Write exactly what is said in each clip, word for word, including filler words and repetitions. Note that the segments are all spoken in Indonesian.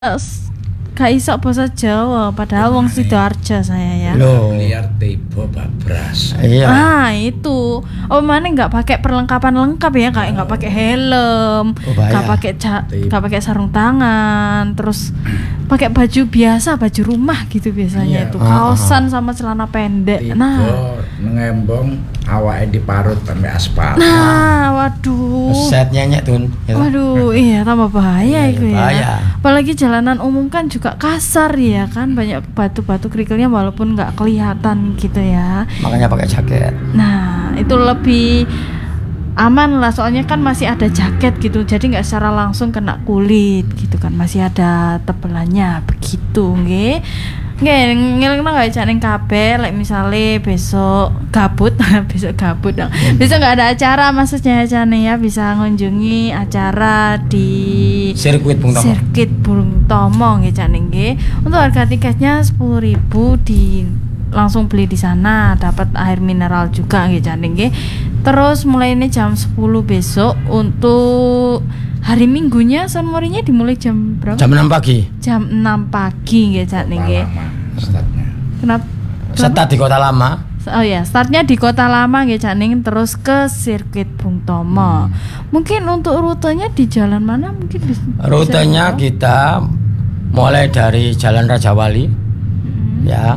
S- Gak iso basa Jawa, padahal wong Sidoarjo saya ya. Loh. Liar tiba babras. Iya. Ah itu, oh mana nggak pakai perlengkapan lengkap ya, kayak nggak pakai helm, Oh, bahaya. nggak pakai ca- nggak pakai sarung tangan, terus pakai baju biasa, baju rumah gitu biasanya Iya. itu, Ah, kaosan sama celana pendek. Tiba Nah, ngembong awake diparut sampai aspal. nah, waduh, Set nyenyek tun. Gitu. waduh, iya tambah bahaya Iya, itu ya. bahaya. Apalagi jalanan umum kan juga kasar ya kan, banyak batu-batu kerikilnya walaupun nggak kelihatan gitu ya. Makanya pakai jaket. Nah, itu lebih aman lah, soalnya kan masih ada jaket gitu, jadi nggak secara langsung kena kulit gitu kan, masih ada tebelannya begitu, nggih. Nggih, ngelingno nggak cak ning kabeh, like misale besok gabut, besok gabut dong. Besok nggak ada acara maksudnya aja nih ya, bisa mengunjungi acara di Sirkuit Bung Tomo. Sirkuit Bung Tomo nggih cak ning nggih. Untuk harga tiketnya sepuluh ribu, di langsung beli di sana, dapat air mineral juga nggih cak ning nggih. Terus mulai ini jam sepuluh besok. Untuk hari Minggunya Sunmori-nya dimulai jam berapa? Jam enam pagi. Jam enam pagi nggih cak ning nggih. Lama startnya. Kenapa? Start di Kota Lama. Oh ya, startnya di Kota Lama nggih cak ning, terus ke Sirkuit Bung Tomo. Mungkin untuk rutenya di jalan mana mungkin bisa, Rutenya bisa kita mulai dari Jalan Raja Wali, ya,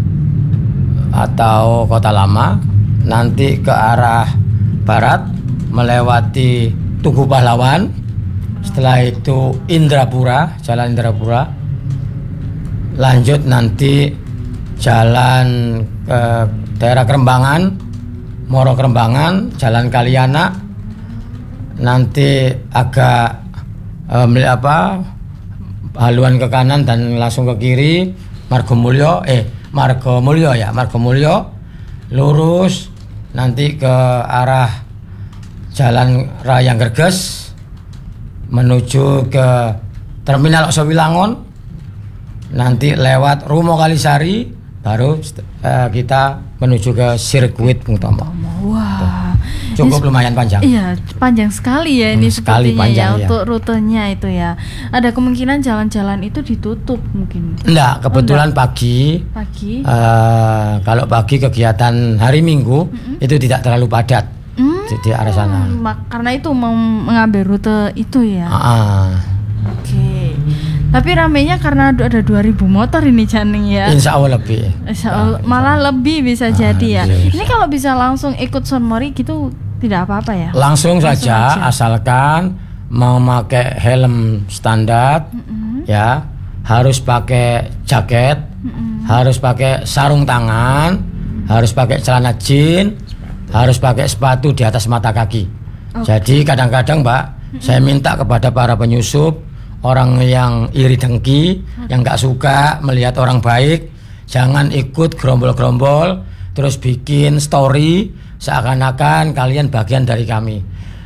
atau Kota Lama, nanti ke arah barat melewati Tugu Pahlawan, setelah itu Indrapura, Jalan Indrapura, lanjut nanti jalan ke daerah Kerembangan, Moro Kerembangan, Jalan Kaliana, nanti agak um, apa haluan ke kanan dan langsung ke kiri Margomulyo eh Margomulyo ya Margomulyo lurus nanti ke arah Jalan Raya Gerges menuju ke Terminal Osowilangon, nanti lewat Rumo Kalisari, baru uh, kita menuju ke Sirkuit Bung Tomo. Wah, Cukup ini- lumayan panjang. Iya, panjang sekali ya ini Hmm, sekali sepertinya panjang, ya, ya. untuk rutenya itu ya. Ada kemungkinan jalan-jalan itu ditutup mungkin Enggak, kebetulan pagi. pagi. eh, kalau pagi kegiatan hari Minggu itu tidak terlalu padat Hmm, di, di arah sana. mak- karena itu mau mengambil rute itu ya. Ah, ah. Oke. Tapi ramenya karena ada ada dua ribu motor ini Janing ya. Insya Allah lebih. Insya Allah, malah lebih bisa Ah, jadi ya. iya. Ini kalau bisa langsung ikut Sunmori gitu tidak apa-apa ya. Langsung, Langsung saja, aja. asalkan memakai helm standar, ya, harus pakai jaket, harus pakai sarung tangan, harus pakai celana jeans, harus pakai sepatu di atas mata kaki. Jadi kadang-kadang Mbak, saya minta kepada para penyusup, orang yang iri dengki, yang nggak suka melihat orang baik, jangan ikut gerombol-gerombol, terus bikin story seakan-akan kalian bagian dari kami.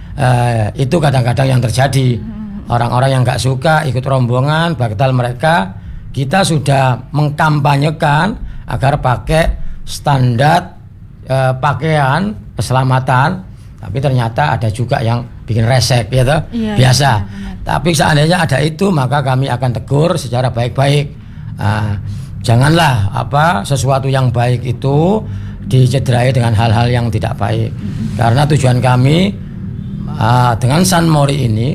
Eh, itu kadang-kadang yang terjadi. Orang-orang yang nggak suka ikut rombongan, bakal mereka, kita sudah mengkampanyekan agar pakai standar eh, pakaian keselamatan, tapi ternyata ada juga yang bikin resek, ya toh? Iya, Biasa. iya, benar. Tapi seandainya ada itu, maka kami akan tegur secara baik-baik. Ah, janganlah apa sesuatu yang baik itu dicederai dengan hal-hal yang tidak baik. Karena tujuan kami ah, dengan Sunmori ini,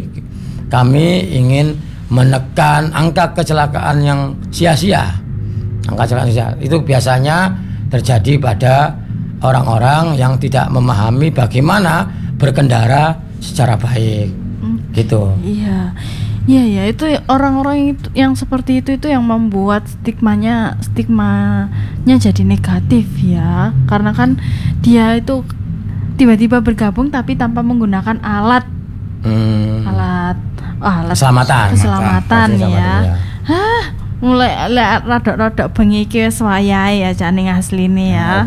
kami ingin menekan angka kecelakaan yang sia-sia. Angka kecelakaan sia itu biasanya terjadi pada orang-orang yang tidak memahami bagaimana berkendara secara baik. Gitu. Iya, iya ya, itu orang-orang yang, itu- yang seperti itu itu yang membuat stigmanya stigmanya jadi negatif ya, karena kan dia itu tiba-tiba bergabung tapi tanpa menggunakan alat Hmm. alat oh, alat Keselamatan. keselamatan Keselamatan, ya. ya. Hah, mulai lihat rodok-rodok bengi iki wis wayahe ya jane asline ya.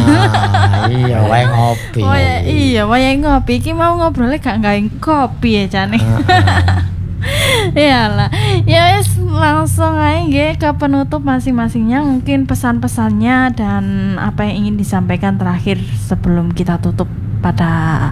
Ah, iya, wae ngopi. Oh ya, iya, wayahe ngopi iki mau ngobrolnya gak gawe kopi ya jane. Iyalah, ya wis langsung aja nggih ke penutup masing-masingnya, mungkin pesan-pesannya dan apa yang ingin disampaikan terakhir sebelum kita tutup pada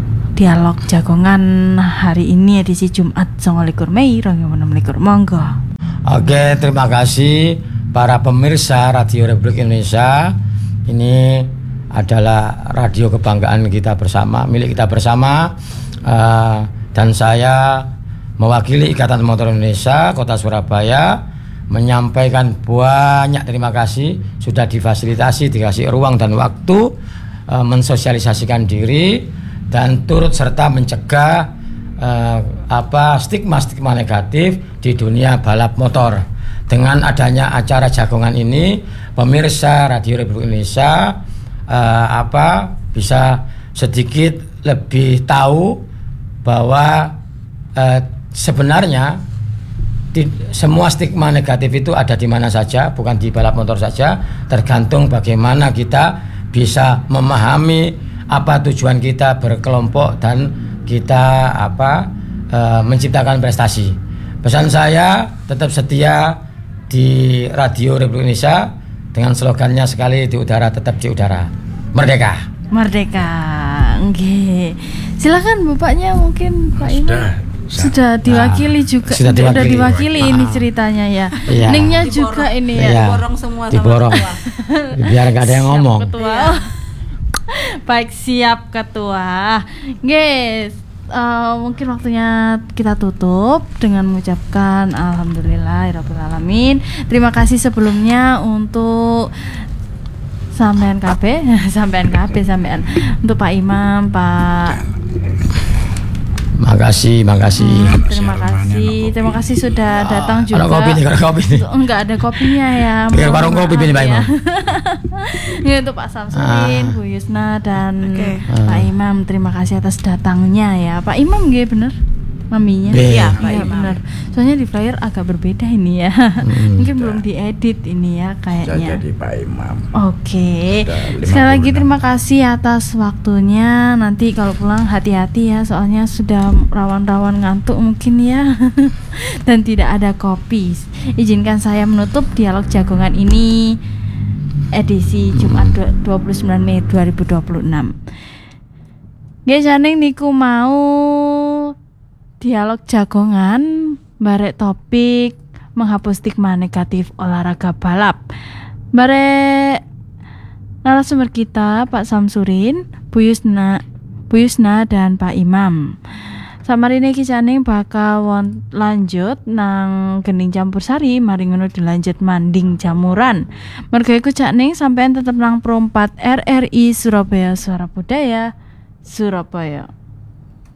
dialog jagongan hari ini edisi Jumat sembilan belas Mei dua ribu enam belas. Monggo. Oke, terima kasih para pemirsa Radio Republik Indonesia. Ini adalah radio kebanggaan kita bersama, milik kita bersama. Uh, dan saya mewakili Ikatan Motor Indonesia Kota Surabaya menyampaikan banyak terima kasih sudah difasilitasi, dikasih ruang dan waktu uh, mensosialisasikan diri dan turut serta mencegah Uh, apa stigma-stigma negatif di dunia balap motor. Dengan adanya acara jagongan ini, pemirsa Radio Republik Indonesia uh, apa bisa sedikit lebih tahu bahwa uh, sebenarnya di, semua stigma negatif itu ada di mana saja, bukan di balap motor saja, tergantung bagaimana kita bisa memahami apa tujuan kita berkelompok dan kita apa e, menciptakan prestasi. Pesan saya tetap setia di Radio Republik Indonesia dengan slogannya sekali di udara tetap di udara. Merdeka. Merdeka. Nggih. Silakan Bapaknya mungkin Pak Imam. Sudah. Sudah diwakili nah, juga. Sudah diwakili, sudah diwakili nah. ini ceritanya ya. Iya. Ningnya juga ini ya. Iya. Diborong semua Diborong. sama ketua. Biar nggak ada yang ngomong. Ketua. Baik, siap Ketua. Guys, uh, mungkin waktunya kita tutup dengan mengucapkan alhamdulillahirabbil alamin. Terima kasih sebelumnya untuk sampean K B, sampean K B sampean untuk Pak Imam, Pak. Makasih, makasih. Hmm, terima kasih, terima kasih sudah datang juga. Ada kopi nih, ada kopi nih. Enggak ada kopinya ya. Biar warung kopi ini Pak Imam. Ini untuk Pak Samsudin, Ah. Bu Yusna dan Oke. Pak Imam. Terima kasih atas datangnya ya. Pak Imam nggih bener? Maminya. Iya, Pak Iya, Imam. bener. Soalnya di flyer agak berbeda ini ya. Hmm. Mungkin belum diedit ini ya Saya kayaknya. jadi Pak Imam. Oke. Sudah lima Sekali lagi puluh enam. terima kasih atas waktunya. Nanti kalau pulang hati-hati ya, soalnya sudah rawan-rawan ngantuk mungkin ya. Dan tidak ada kopi. Izinkan saya menutup dialog jagongan ini edisi Jumat dua puluh sembilan Mei dua ribu dua puluh enam. Nggih janing niku mau dialog jagongan barek topik menghapus stigma negatif olahraga balap. Barek narasumber kita Pak Samsurin, Bu Yusna, Bu Yusna dan Pak Imam. Samarine iki janing bakal won lanjut nang Gening Campur Sari, mari ngono dilanjut Manding Jamuran. Mergo iku janing sampean tetep nang Pro empat R R I Surabaya Suara Budaya Surabaya.